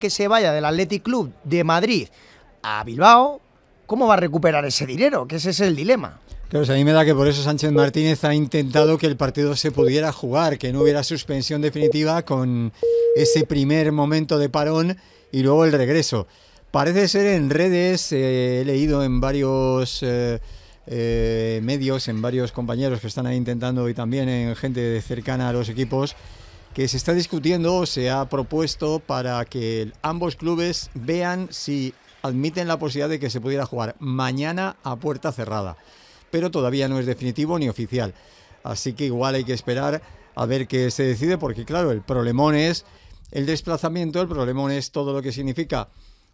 que se vaya del Athletic Club de Madrid a Bilbao, ¿cómo va a recuperar ese dinero? Que ese es el dilema. Claro, a mí me da que por eso Sánchez Martínez ha intentado que el partido se pudiera jugar, que no hubiera suspensión definitiva con ese primer momento de parón y luego el regreso. Parece ser en redes, he leído en varios medios, en varios compañeros que están ahí intentando y también en gente cercana a los equipos, que se está discutiendo, se ha propuesto para que ambos clubes vean si admiten la posibilidad de que se pudiera jugar mañana a puerta cerrada. Pero todavía no es definitivo ni oficial. Así que igual hay que esperar a ver qué se decide, porque claro, el problemón es el desplazamiento, el problemón es todo lo que significa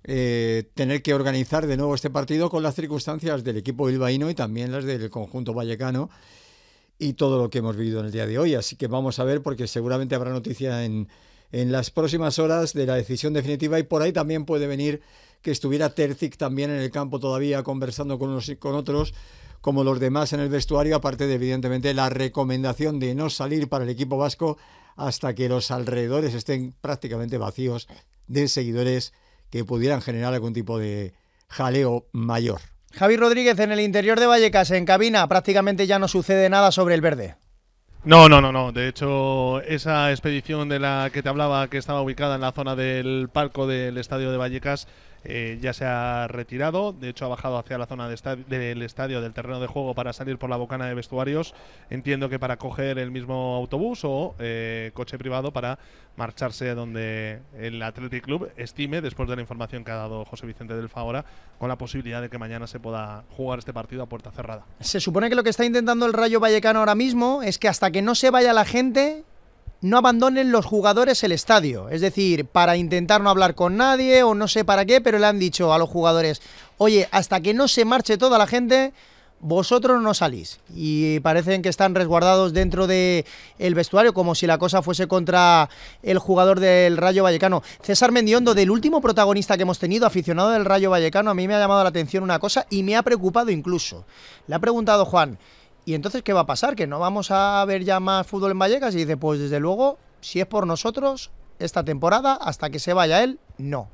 tener que organizar de nuevo este partido con las circunstancias del equipo bilbaíno y también las del conjunto vallecano y todo lo que hemos vivido en el día de hoy. Así que vamos a ver, porque seguramente habrá noticia en las próximas horas de la decisión definitiva, y por ahí también puede venir que estuviera Terzic también en el campo todavía conversando con unos y con otros, como los demás en el vestuario, aparte de evidentemente la recomendación de no salir para el equipo vasco hasta que los alrededores estén prácticamente vacíos de seguidores que pudieran generar algún tipo de jaleo mayor. Javi Rodríguez, en el interior de Vallecas, en cabina, prácticamente ya no sucede nada sobre el verde. No. De hecho, esa expedición de la que te hablaba, que estaba ubicada en la zona del palco del estadio de Vallecas, ya se ha retirado. De hecho, ha bajado hacia la zona del estadio, del terreno de juego, para salir por la bocana de vestuarios. Entiendo que para coger el mismo autobús o coche privado para marcharse donde el Athletic Club estime, después de la información que ha dado José Vicente del Fagora, con la posibilidad de que mañana se pueda jugar este partido a puerta cerrada. Se supone que lo que está intentando el Rayo Vallecano ahora mismo es que hasta que no se vaya la gente, no abandonen los jugadores el estadio. Es decir, para intentar no hablar con nadie o no sé para qué, pero le han dicho a los jugadores: oye, hasta que no se marche toda la gente, vosotros no salís. Y parecen que están resguardados dentro del vestuario, como si la cosa fuese contra el jugador del Rayo Vallecano. César Mendiondo, del último protagonista que hemos tenido, aficionado del Rayo Vallecano, a mí me ha llamado la atención una cosa y me ha preocupado incluso. Le ha preguntado Juan: ¿y entonces qué va a pasar? ¿Que no vamos a ver ya más fútbol en Vallecas? Y dice: pues desde luego, si es por nosotros, esta temporada, hasta que se vaya él, no.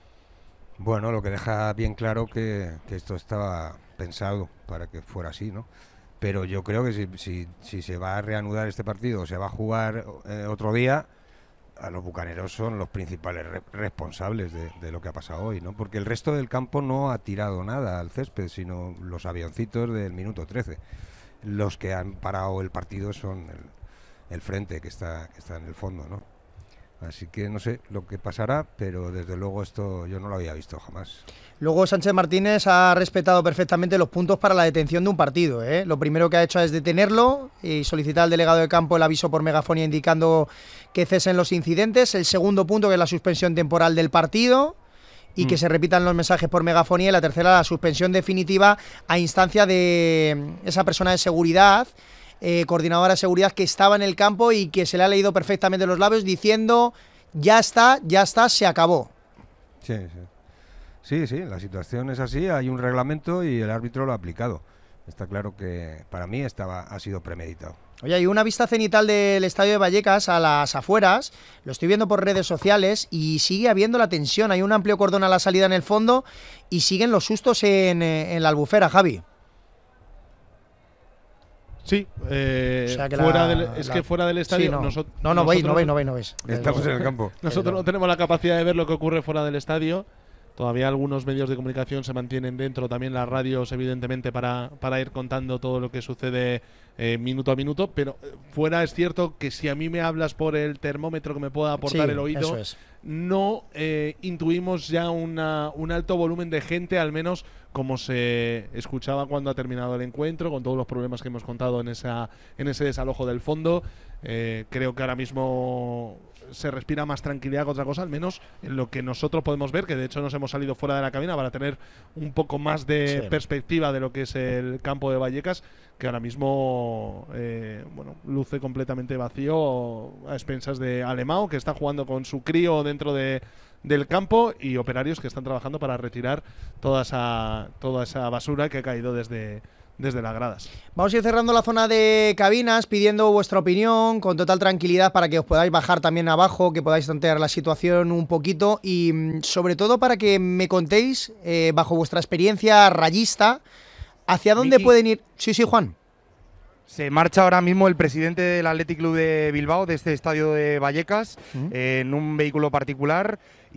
Bueno, lo que deja bien claro que esto estaba pensado para que fuera así, ¿no? Pero yo creo que si se va a reanudar este partido o se va a jugar otro día, a los bucaneros son los principales responsables de lo que ha pasado hoy, ¿no? Porque el resto del campo no ha tirado nada al césped, sino los avioncitos del minuto 13. Los que han parado el partido son el frente que está en el fondo, ¿no? Así que no sé lo que pasará, pero desde luego esto yo no lo había visto jamás. Luego Sánchez Martínez ha respetado perfectamente los puntos para la detención de un partido, ¿eh? Lo primero que ha hecho es detenerlo y solicitar al delegado de campo el aviso por megafonía indicando que cesen los incidentes. El segundo punto, que es la suspensión temporal del partido y que se repitan los mensajes por megafonía. Y la tercera, la suspensión definitiva a instancia de esa persona de seguridad, coordinadora de seguridad, que estaba en el campo y que se le ha leído perfectamente los labios diciendo: ya está, se acabó. Sí, la situación es así, hay un reglamento y el árbitro lo ha aplicado. Está claro que para mí ha sido premeditado. Oye, hay una vista cenital del estadio de Vallecas a las afueras, lo estoy viendo por redes sociales y sigue habiendo la tensión. Hay un amplio cordón a la salida en el fondo y siguen los sustos en la Albufera, Javi. Sí, O sea que fuera del estadio… Sí, no veis. Estamos en el campo. Nosotros no tenemos la capacidad de ver lo que ocurre fuera del estadio. Todavía algunos medios de comunicación se mantienen dentro, también las radios, evidentemente, para ir contando todo lo que sucede minuto a minuto. Pero fuera es cierto que si a mí me hablas por el termómetro que me pueda aportar el oído, no intuimos ya un alto volumen de gente, al menos como se escuchaba cuando ha terminado el encuentro, con todos los problemas que hemos contado en ese desalojo del fondo. Creo que ahora mismo se respira más tranquilidad que otra cosa, al menos en lo que nosotros podemos ver, que de hecho nos hemos salido fuera de la cabina para tener un poco más de perspectiva de lo que es el campo de Vallecas, que ahora mismo luce completamente vacío a expensas de Alemão, que está jugando con su crío dentro del campo, y operarios que están trabajando para retirar toda esa basura que ha caído desde desde las gradas. Vamos a ir cerrando la zona de cabinas, pidiendo vuestra opinión con total tranquilidad para que os podáis bajar también abajo, que podáis tantear la situación un poquito y sobre todo para que me contéis, bajo vuestra experiencia rayista, hacia dónde Miki, pueden ir. Sí, sí, Juan. se marcha ahora mismo el presidente del Athletic Club de Bilbao, de este estadio de Vallecas, en un vehículo particular.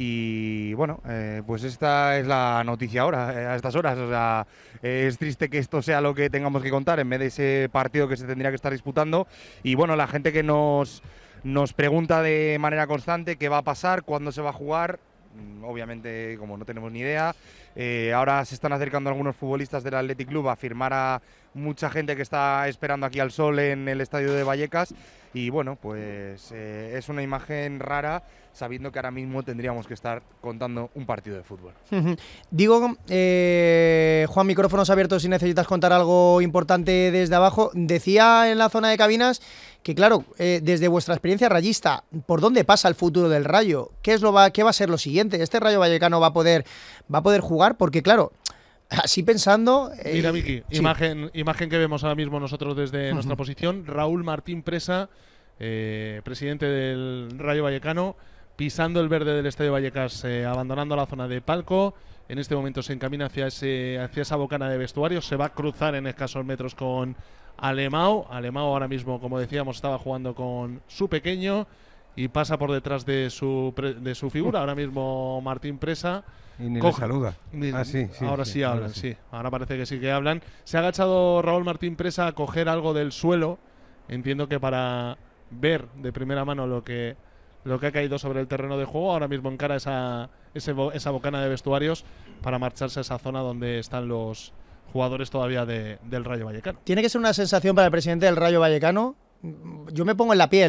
Y bueno, pues esta es la noticia ahora, a estas horas. O sea, es triste que esto sea lo que tengamos que contar en vez de ese partido que se tendría que estar disputando. Y bueno, la gente que nos pregunta de manera constante qué va a pasar, cuándo se va a jugar. Obviamente, como no tenemos ni idea, ahora se están acercando algunos futbolistas del Athletic Club a firmar a mucha gente que está esperando aquí al sol en el estadio de Vallecas. Y bueno, pues es una imagen rara, sabiendo que ahora mismo tendríamos que estar contando un partido de fútbol. Digo, Juan, micrófonos abiertos si necesitas contar algo importante desde abajo. Decía en la zona de cabinas que, claro, desde vuestra experiencia rayista, ¿por dónde pasa el futuro del Rayo? ¿Qué va a ser lo siguiente? ¿Este Rayo Vallecano va a poder jugar? Porque, claro, así pensando... Mira, Miki, sí. imagen que vemos ahora mismo nosotros desde nuestra posición. Raúl Martín Presa, presidente del Rayo Vallecano, pisando el verde del Estadio Vallecas, abandonando la zona de palco. En este momento se encamina hacia esa bocana de vestuarios. Se va a cruzar en escasos metros con Alemão. Alemão ahora mismo, como decíamos, estaba jugando con su pequeño y pasa por detrás de su figura. Ahora mismo Martín Presa. Y ni le saluda. Sí, ahora sí hablan, ahora sí. sí. Ahora parece que sí que hablan. Se ha agachado Raúl Martín Presa a coger algo del suelo. Entiendo que para ver de primera mano lo que ha caído sobre el terreno de juego. Ahora mismo encara esa bocana de vestuarios para marcharse a esa zona donde están los jugadores todavía del Rayo Vallecano. Tiene que ser una sensación para el presidente del Rayo Vallecano. Yo me pongo en la piel,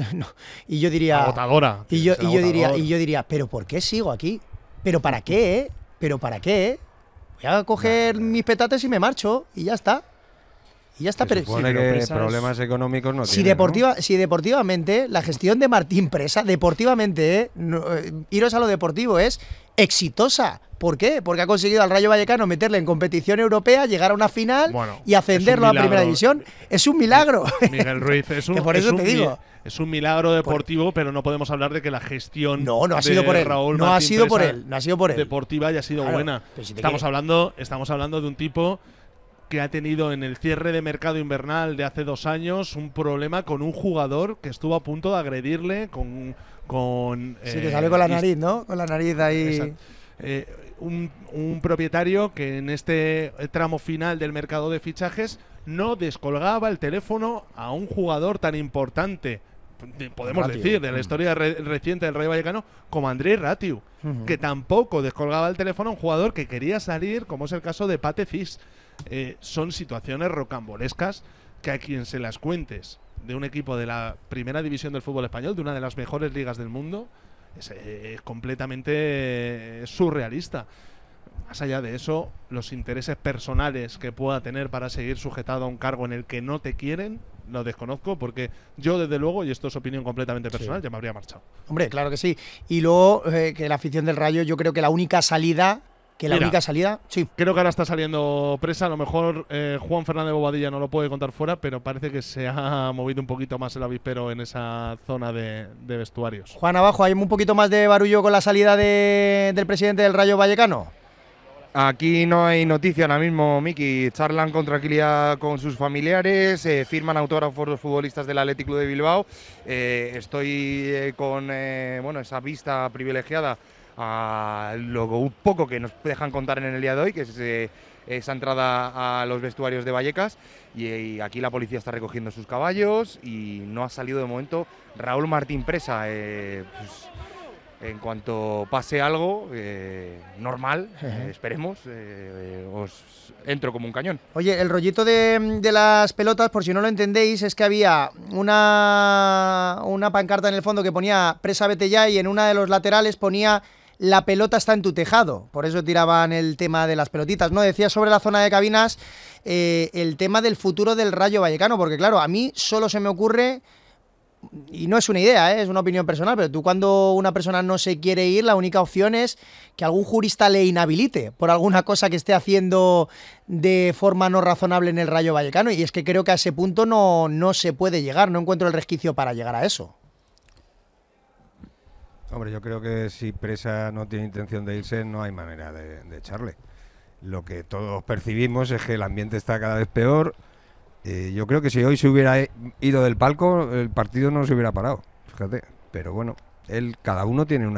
y yo diría... Agotadora. Y yo diría, ¿pero por qué sigo aquí? ¿Pero para qué, ¿Pero para qué, Voy a coger mis petates y me marcho, y ya está. Y ya está. Se supone que problemas económicos no tiene, ¿no? Si deportivamente, la gestión de Martín Presa, deportivamente, iros a lo deportivo, es exitosa. ¿Por qué? Porque ha conseguido al Rayo Vallecano meterle en competición europea, llegar a una final y ascenderlo a Primera División. Es un milagro. Miguel Ruiz, es un milagro deportivo, pero no podemos hablar de que la gestión no ha sido por él. Raúl no ha sido por él. No ha sido por él. Deportiva haya sido buena. Si estamos hablando de un tipo que ha tenido en el cierre de mercado invernal de hace 2 años un problema con un jugador que estuvo a punto de agredirle sí, que salió con la nariz, ¿no? Con la nariz ahí. Un propietario que en este tramo final del mercado de fichajes no descolgaba el teléfono a un jugador tan importante, podemos decir, de la historia reciente del Rayo Vallecano, como Andrei Ratiu, que tampoco descolgaba el teléfono a un jugador que quería salir, como es el caso de Pate Cis. Son situaciones rocambolescas que a quien se las cuentes de un equipo de la primera división del fútbol español, de una de las mejores ligas del mundo, es completamente surrealista. Más allá de eso, los intereses personales que pueda tener para seguir sujetado a un cargo en el que no te quieren, lo desconozco, porque yo desde luego, y esto es opinión completamente personal, ya me habría marchado. Hombre, claro que sí. Y luego que la afición del Rayo, yo creo que la única salida, sí. Creo que ahora está saliendo Presa. A lo mejor Juan Fernández Bobadilla no lo puede contar fuera, pero parece que se ha movido un poquito más el avispero en esa zona de vestuarios. Juan, abajo, ¿hay un poquito más de barullo con la salida del presidente del Rayo Vallecano? Aquí no hay noticia ahora mismo, Miki. Charlan con tranquilidad con sus familiares, firman autógrafos los futbolistas del Athletic Club de Bilbao. Estoy con esa vista privilegiada a lo un poco que nos dejan contar en el día de hoy, que es esa entrada a los vestuarios de Vallecas, y aquí la policía está recogiendo sus caballos y no ha salido de momento Raúl Martín Presa. Pues, en cuanto pase algo normal, esperemos, os entro como un cañón. Oye, el rollito de las pelotas, por si no lo entendéis, es que había una pancarta en el fondo que ponía Presa vete ya, y en una de los laterales ponía la pelota está en tu tejado. Por eso tiraban el tema de las pelotitas, ¿no? Decía sobre la zona de cabinas el tema del futuro del Rayo Vallecano, porque claro, a mí solo se me ocurre y no es una idea, es una opinión personal, pero tú cuando una persona no se quiere ir, la única opción es que algún jurista le inhabilite por alguna cosa que esté haciendo de forma no razonable en el Rayo Vallecano, y es que creo que a ese punto no se puede llegar, no encuentro el resquicio para llegar a eso. Hombre, yo creo que si Presa no tiene intención de irse, no hay manera de echarle. Lo que todos percibimos es que el ambiente está cada vez peor. Yo creo que si hoy se hubiera ido del palco, el partido no se hubiera parado, fíjate. Pero bueno, cada uno tiene una